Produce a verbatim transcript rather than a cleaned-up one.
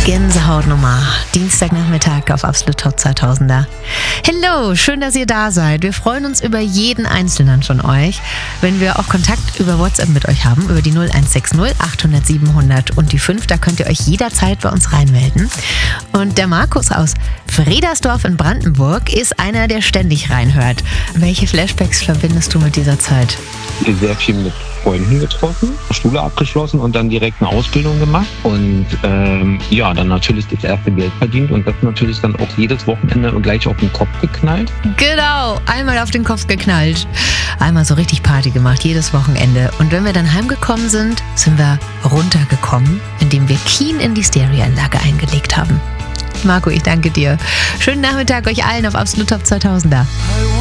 Gänsehautnummer. Dienstagnachmittag auf Absolut Top zweitausender. Hello, schön, dass ihr da seid. Wir freuen uns über jeden Einzelnen von euch, wenn wir auch Kontakt über WhatsApp mit euch haben, über die null eins sechs null achthundert siebenhundert und die fünf. Da könnt ihr euch jederzeit bei uns reinmelden. Und der Markus aus Fredersdorf in Brandenburg ist einer, der ständig reinhört. Welche Flashbacks verbindest du mit dieser Zeit? Sehr viel mit Freunden getroffen, Schule abgeschlossen und dann direkt eine Ausbildung gemacht und ähm, ja, dann natürlich das erste Geld verdient und das natürlich dann auch jedes Wochenende und gleich auf den Kopf geknallt. Genau, einmal auf den Kopf geknallt. Einmal so richtig Party gemacht, jedes Wochenende. Und wenn wir dann heimgekommen sind, sind wir runtergekommen, indem wir Keen in die Stereoanlage eingelegt haben. Marco, ich danke dir. Schönen Nachmittag euch allen auf Absolut Top zweitausender.